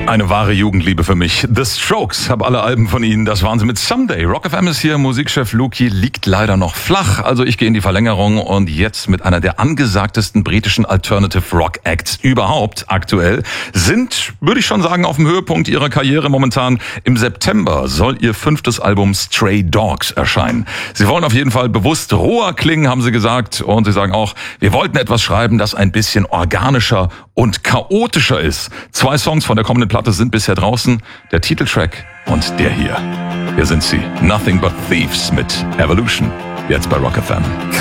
Eine wahre Jugendliebe für mich. The Strokes, habe alle Alben von ihnen, das waren sie mit Someday. Rock FM ist hier, Musikchef Luki liegt leider noch flach, also ich gehe in die Verlängerung und jetzt mit einer der angesagtesten britischen Alternative Rock Acts überhaupt aktuell, sind, würde ich schon sagen, auf dem Höhepunkt ihrer Karriere momentan. Im September soll ihr 5. Album Stray Dogs erscheinen. Sie wollen auf jeden Fall bewusst roher klingen, haben sie gesagt, und sie sagen auch, wir wollten etwas schreiben, das ein bisschen organischer und chaotischer ist. 2 Songs von der kommenden Platte sind bisher draußen, der Titeltrack und der hier. Hier sind sie, Nothing But Thieves mit Evolution, jetzt bei Rock FM.